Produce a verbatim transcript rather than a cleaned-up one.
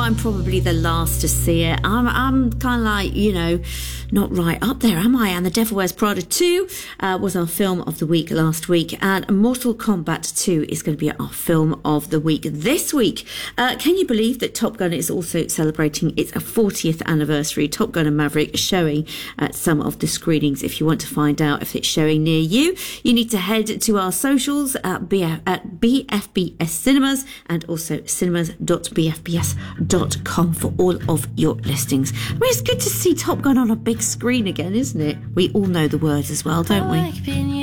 I'm probably the last to see it. I'm, I'm kind of like, you know, not right up there, am I? And The Devil Wears Prada two uh, was our film of the week last week, and Mortal Kombat two is going to be our film of the week this week. Uh, can you believe that Top Gun is also celebrating its fortieth anniversary? Top Gun and Maverick showing at some of the screenings. If you want to find out if it's showing near you, you need to head to our socials at, B F, at B F B S Cinemas and also cinemas dot b f b s dot com for all of your listings. I mean, it's good to see Top Gun on a big screen again, isn't it? We all know the words as well, don't we?